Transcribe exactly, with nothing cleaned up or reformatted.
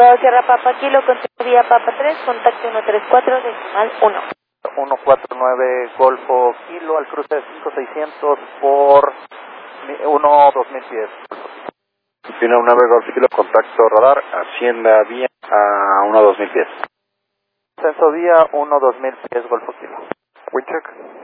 Bravo Sierra Papa Kilo, contacto vía Papa tres, contacto uno tres cuatro, decimal uno. uno cuatro nueve Golfo Kilo, al cruce de cinco seiscientos por uno dos mil pies. Final nueve Golfo Kilo, contacto radar, Hacienda vía a uno dos mil pies. Ascenso vía uno dos mil pies Golfo Kilo. Wincheck.